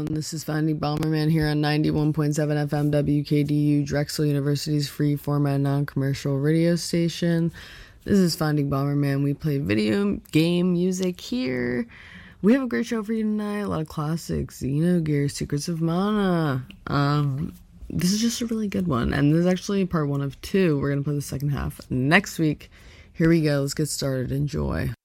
This is Finding Bomberman here on 91.7 FM WKDU, Drexel University's free format non-commercial radio station. This is Finding Bomberman. We play video game music here. We have a great show for you tonight. A lot of classics. Xenogears, Secrets of Mana. This is just a really good one. And this is actually part 1 of 2. We're going to play the second half next week. Here we go. Let's get started. Enjoy.